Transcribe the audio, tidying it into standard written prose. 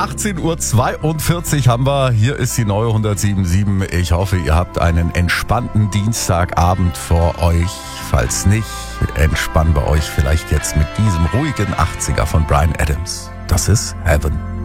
18:42 Uhr haben wir. Hier ist die neue 107.7. Ich hoffe, ihr habt einen entspannten Dienstagabend vor euch. Falls nicht, entspannen wir euch vielleicht jetzt mit diesem ruhigen 80er von Bryan Adams. Das ist Heaven.